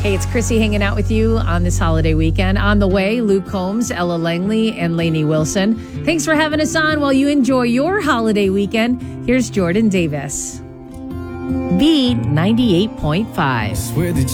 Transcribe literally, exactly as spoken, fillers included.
Hey, it's Chrissy hanging out with you on this holiday weekend. On the way, Luke Combs, Ella Langley, and Lainey Wilson. Thanks for having us on while you enjoy your holiday weekend. Here's Jordan Davis. Beat ninety-eight point five. Swear that